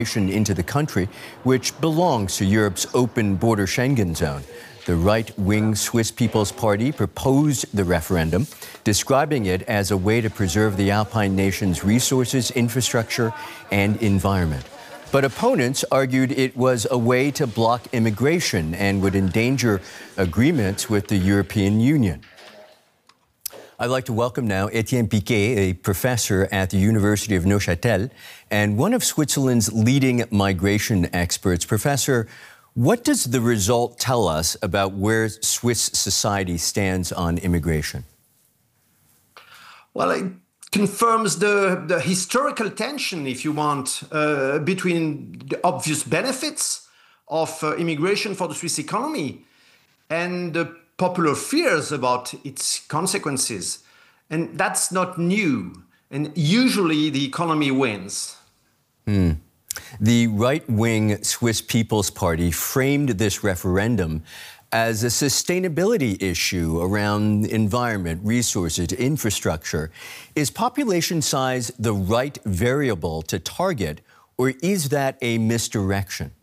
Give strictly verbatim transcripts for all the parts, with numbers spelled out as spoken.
into the country, which belongs to Europe's open border Schengen zone. The right-wing Swiss People's Party proposed the referendum, describing it as a way to preserve the Alpine nation's resources, infrastructure, and environment. But opponents argued it was a way to block immigration and would endanger agreements with the European Union. I'd like to welcome now Etienne Piquet, a professor at the University of Neuchâtel and one of Switzerland's leading migration experts. Professor, what does the result tell us about where Swiss society stands on immigration? Well, it confirms the, the historical tension, if you want, uh, between the obvious benefits of uh, immigration for the Swiss economy and the popular fears about its consequences. And that's not new. And usually the economy wins. Hmm. The right-wing Swiss People's Party framed this referendum as a sustainability issue around environment, resources, infrastructure. Is population size the right variable to target, or is that a misdirection?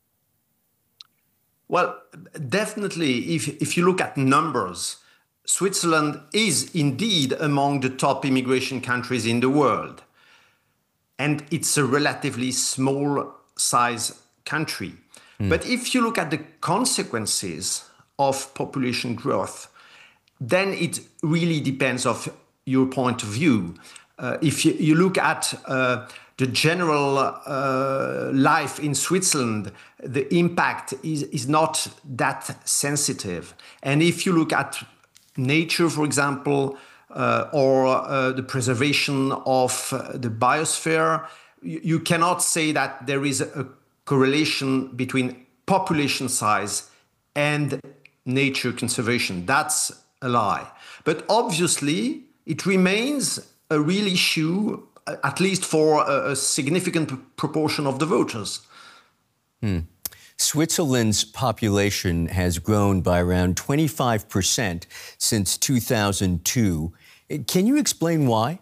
Well, definitely, if, if you look at numbers, Switzerland is indeed among the top immigration countries in the world. And it's a relatively small size country. Mm. But if you look at the consequences of population growth, then it really depends on your point of view. Uh, if you, you look at uh, the general uh, life in Switzerland, the impact is, is not that sensitive. And if you look at nature, for example, uh, or uh, the preservation of uh, the biosphere, you, you cannot say that there is a correlation between population size and nature conservation. That's a lie. But obviously, it remains a real issue, at least for a, a significant proportion of the voters. Hmm. Switzerland's population has grown by around twenty-five percent since two thousand two. Can you explain why?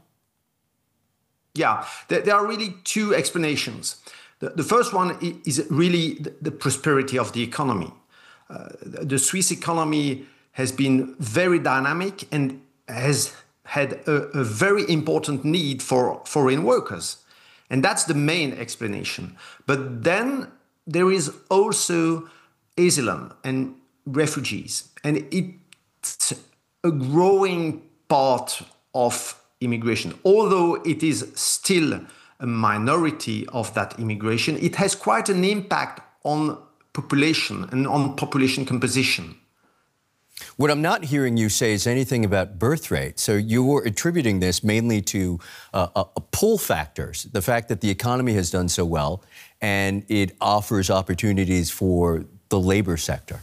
Yeah, there, there are really two explanations. The, the first one is really the, the prosperity of the economy. Uh, the Swiss economy has been very dynamic and has had a, a very important need for foreign workers. And that's the main explanation. But then there is also asylum and refugees. And it's a growing part of immigration. Although it is still a minority of that immigration, it has quite an impact on population and on population composition. What I'm not hearing you say is anything about birth rate. So you're attributing this mainly to uh, uh, pull factors, the fact that the economy has done so well and it offers opportunities for the labor sector.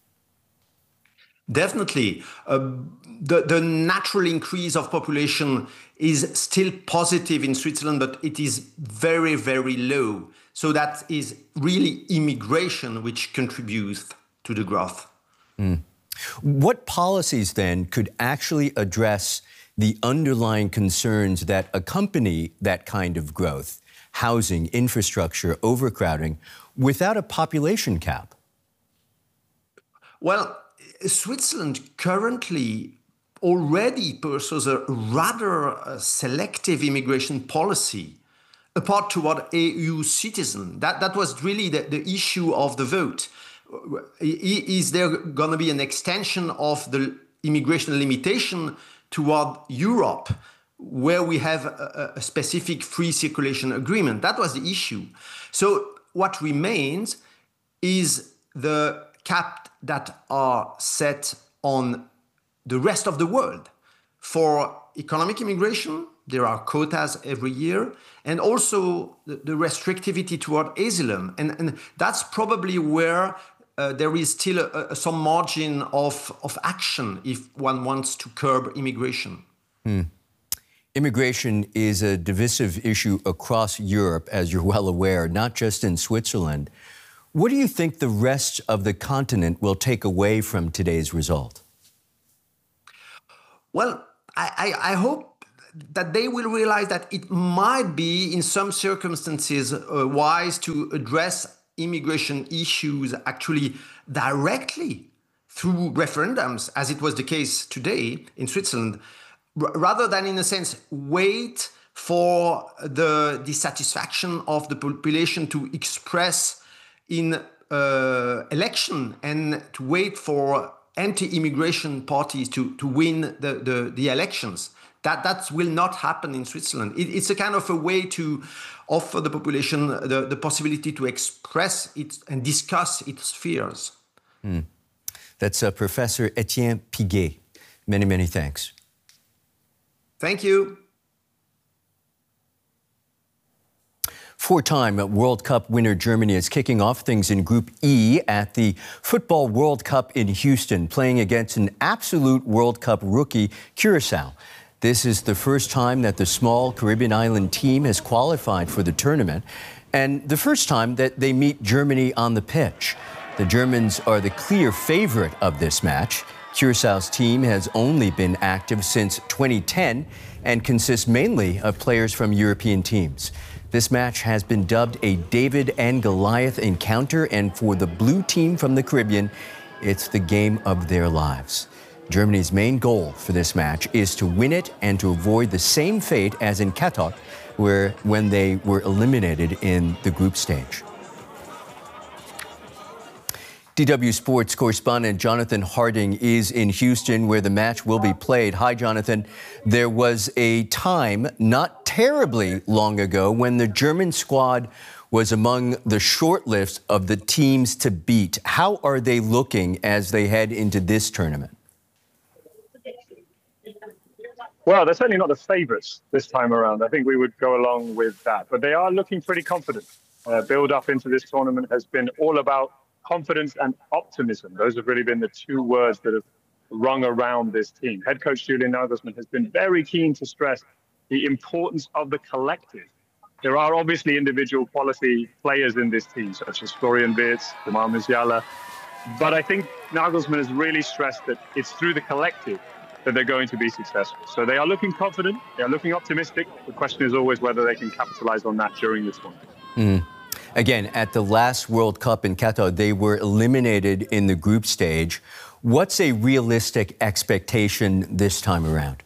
Definitely. Uh, the, the natural increase of population is still positive in Switzerland, but it is very, very low. So that is really immigration which contributes to the growth. Mm. What policies, then, could actually address the underlying concerns that accompany that kind of growth, housing, infrastructure, overcrowding, without a population cap? Well, Switzerland currently already pursues a rather uh, selective immigration policy, apart toward E U citizens. That, that was really the, the issue of the vote. Is there going to be an extension of the immigration limitation toward Europe, where we have a, a specific free circulation agreement? That was the issue. So what remains is the cap that are set on the rest of the world. For economic immigration, there are quotas every year, and also the, the restrictivity toward asylum. And, and that's probably where uh, there is still a, a, some margin of, of action if one wants to curb immigration. Hmm. Immigration is a divisive issue across Europe, as you're well aware, not just in Switzerland. What do you think the rest of the continent will take away from today's result? Well, I, I, I hope that they will realize that it might be, in some circumstances, uh, wise to address immigration issues actually directly through referendums, as it was the case today in Switzerland, r- rather than, in a sense, wait for the dissatisfaction of the population to express in uh, election and to wait for anti-immigration parties to, to win the, the, the elections. That, that will not happen in Switzerland. It, it's a kind of a way to offer the population the, the possibility to express it and discuss its fears. Mm. That's uh, Professor Etienne Piguet. Many, many thanks. Thank you. Four-time World Cup winner Germany is kicking off things in Group E at the Football World Cup in Houston, playing against an absolute World Cup rookie, Curacao. This is the first time that the small Caribbean island team has qualified for the tournament, and the first time that they meet Germany on the pitch. The Germans are the clear favorite of this match. Curaçao's team has only been active since twenty ten and consists mainly of players from European teams. This match has been dubbed a David and Goliath encounter, and for the blue team from the Caribbean, it's the game of their lives. Germany's main goal for this match is to win it and to avoid the same fate as in Qatar, where when they were eliminated in the group stage. D W Sports correspondent Jonathan Harding is in Houston, where the match will be played. Hi, Jonathan. There was a time not terribly long ago when the German squad was among the shortlist of the teams to beat. How are they looking as they head into this tournament? Well, they're certainly not the favourites this time around. I think we would go along with that. But they are looking pretty confident. Uh, build up into this tournament has been all about confidence and optimism. Those have really been the two words that have rung around this team. Head coach Julian Nagelsmann has been very keen to stress the importance of the collective. There are obviously individual quality players in this team, such as Florian Wirtz, Jamal Musiala. But I think Nagelsmann has really stressed that it's through the collective that they're going to be successful. So they are looking confident, they are looking optimistic. The question is always whether they can capitalize on that during this tournament. Mm. Again, at the last World Cup in Qatar, they were eliminated in the group stage. What's a realistic expectation this time around?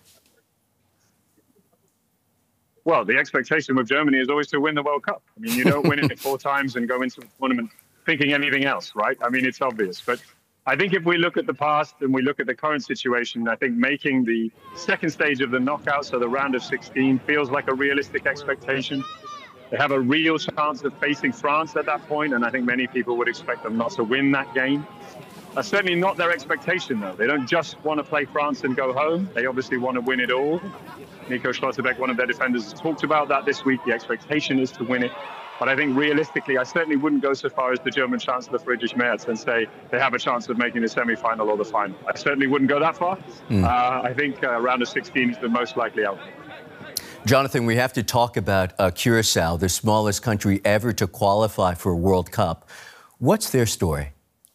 Well, the expectation with Germany is always to win the World Cup. I mean, you don't win it four times and go into the tournament thinking anything else, right? I mean, it's obvious. But I think if we look at the past and we look at the current situation, I think making the second stage of the knockout, so the round of sixteen, feels like a realistic expectation. They have a real chance of facing France at that point, and I think many people would expect them not to win that game. That's certainly not their expectation, though. They don't just want to play France and go home. They obviously want to win it all. Nico Schlotterbeck, one of their defenders, has talked about that this week. The expectation is to win it. But I think realistically, I certainly wouldn't go so far as the German Chancellor Friedrich Merz and say they have a chance of making the semi-final or the final. I certainly wouldn't go that far. Mm. Uh, I think uh, round of sixteen is the most likely outcome. Jonathan, we have to talk about uh, Curacao, the smallest country ever to qualify for a World Cup. What's their story?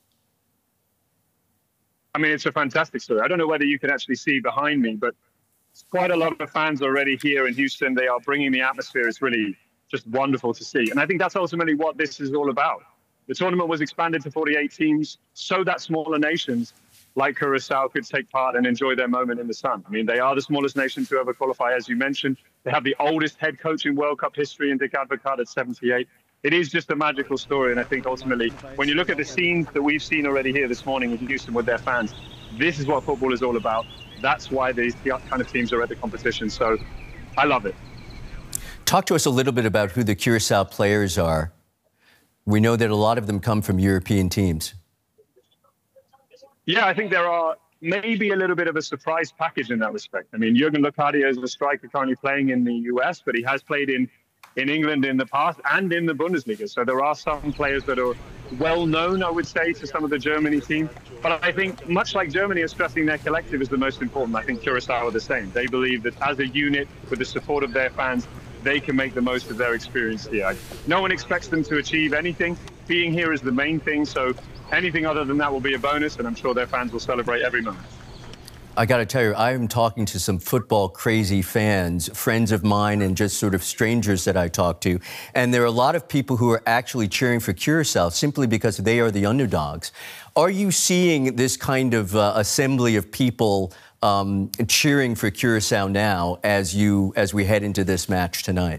I mean, it's a fantastic story. I don't know whether you can actually see behind me, but quite a lot of fans already here in Houston. They are bringing the atmosphere. It's really just wonderful to see. And I think that's ultimately what this is all about. The tournament was expanded to forty-eight teams so that smaller nations like Curacao could take part and enjoy their moment in the sun. I mean, they are the smallest nation to ever qualify, as you mentioned. They have the oldest head coach in World Cup history in Dick Advocaat at seventy-eight. It is just a magical story. And I think ultimately, when you look at the scenes that we've seen already here this morning in Houston with their fans, this is what football is all about. That's why these kind of teams are at the competition. So I love it. Talk to us a little bit about who the Curacao players are. We know that a lot of them come from European teams. Yeah, I think there are maybe a little bit of a surprise package in that respect. I mean, Jürgen Locadia is a striker currently playing in the U S, but he has played in, in England in the past and in the Bundesliga. So there are some players that are well known, I would say, to some of the Germany team. But I think much like Germany is stressing their collective is the most important. I think Curacao are the same. They believe that as a unit, with the support of their fans, they can make the most of their experience here. No one expects them to achieve anything. Being here is the main thing. So anything other than that will be a bonus, and I'm sure their fans will celebrate every moment. I got to tell you, I'm talking to some football crazy fans, friends of mine and just sort of strangers that I talk to. And there are a lot of people who are actually cheering for Curacao simply because they are the underdogs. Are you seeing this kind of uh, assembly of people um, cheering for Curacao now as you as we head into this match tonight?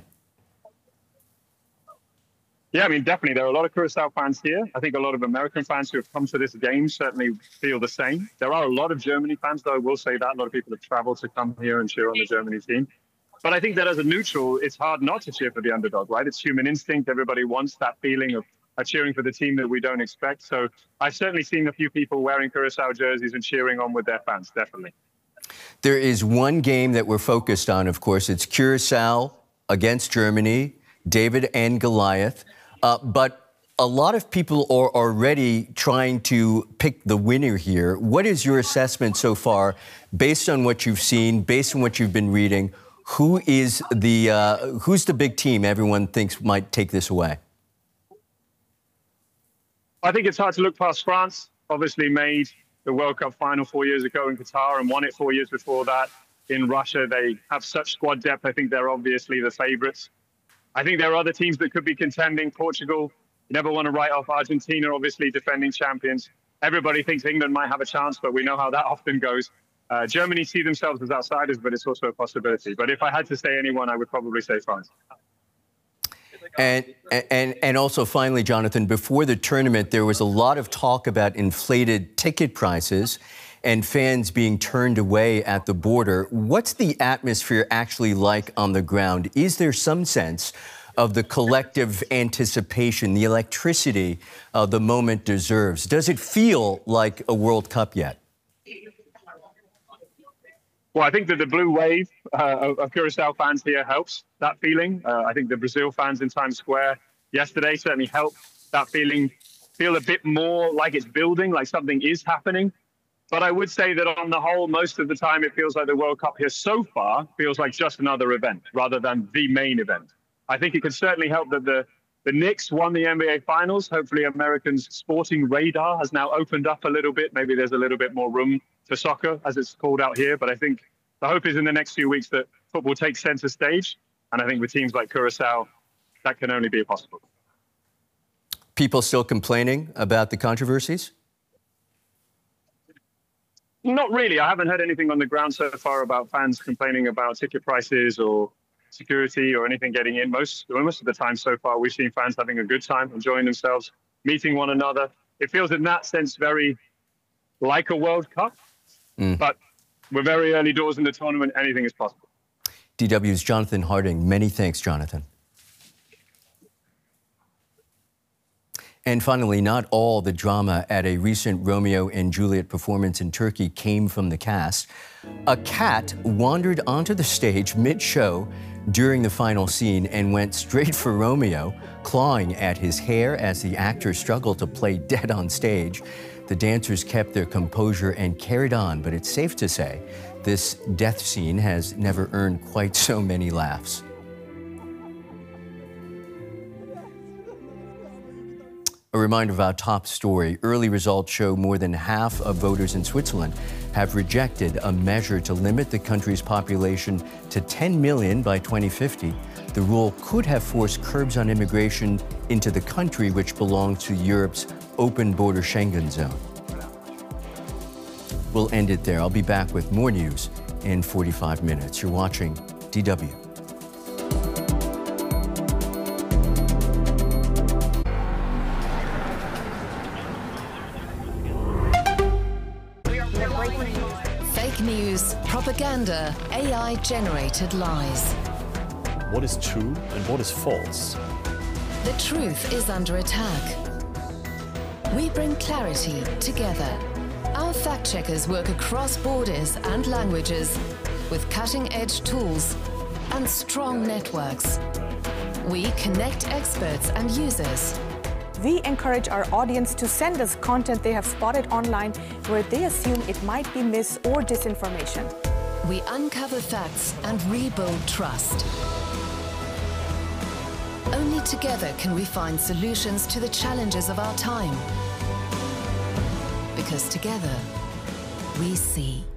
Yeah, I mean, definitely. There are a lot of Curacao fans here. I think a lot of American fans who have come to this game certainly feel the same. There are a lot of Germany fans, though, I will say that. A lot of people have traveled to come here and cheer on the Germany team. But I think that as a neutral, it's hard not to cheer for the underdog, right? It's human instinct. Everybody wants that feeling of uh, cheering for the team that we don't expect. So I've certainly seen a few people wearing Curacao jerseys and cheering on with their fans, definitely. There is one game that we're focused on, of course. It's Curacao against Germany, David and Goliath. Uh, but a lot of people are already trying to pick the winner here. What is your assessment so far, based on what you've seen, based on what you've been reading? Who is the uh, who's the big team everyone thinks might take this away? I think it's hard to look past France. Obviously, made the World Cup final four years ago in Qatar and won it four years before that in Russia. They have such squad depth. I think they're obviously the favourites. I think there are other teams that could be contending. Portugal, you never want to write off Argentina, obviously defending champions. Everybody thinks England might have a chance, but we know how that often goes. Uh, Germany see themselves as outsiders, but it's also a possibility. But if I had to say anyone, I would probably say France. And, and, and also, finally, Jonathan, before the tournament, there was a lot of talk about inflated ticket prices and fans being turned away at the border. What's the atmosphere actually like on the ground? Is there some sense of the collective anticipation, the electricity uh, the moment deserves? Does it feel like a World Cup yet? Well, I think that the blue wave uh, of, of Curacao fans here helps that feeling. Uh, I think the Brazil fans in Times Square yesterday certainly helped that feeling feel a bit more like it's building, like something is happening. But I would say that on the whole, most of the time, it feels like the World Cup here so far feels like just another event rather than the main event. I think it could certainly help that the, the Knicks won the N B A Finals. Hopefully, Americans' sporting radar has now opened up a little bit. Maybe there's a little bit more room for soccer, as it's called out here. But I think the hope is in the next few weeks that football takes center stage. And I think with teams like Curacao, that can only be possible. People still complaining about the controversies? Not really. I haven't heard anything on the ground so far about fans complaining about ticket prices or security or anything getting in. Most, most of the time so far, we've seen fans having a good time, enjoying themselves, meeting one another. It feels in that sense very like a World Cup, mm. but we're very early doors in the tournament. Anything is possible. D W's Jonathan Harding. Many thanks, Jonathan. And finally, not all the drama at a recent Romeo and Juliet performance in Turkey came from the cast. A cat wandered onto the stage mid-show during the final scene and went straight for Romeo, clawing at his hair as the actor struggled to play dead on stage. The dancers kept their composure and carried on, but it's safe to say this death scene has never earned quite so many laughs. A reminder of our top story. Early results show more than half of voters in Switzerland have rejected a measure to limit the country's population to ten million by twenty fifty. The rule could have forced curbs on immigration into the country, which belongs to Europe's open border Schengen zone. We'll end it there. I'll be back with more news in forty-five minutes. You're watching D W. Fake news, propaganda, A I-generated lies. What is true and what is false? The truth is under attack. We bring clarity together. Our fact-checkers work across borders and languages with cutting-edge tools and strong networks. We connect experts and users. We encourage our audience to send us content they have spotted online where they assume it might be mis- or disinformation. We uncover facts and rebuild trust. Only together can we find solutions to the challenges of our time. Because together, we see.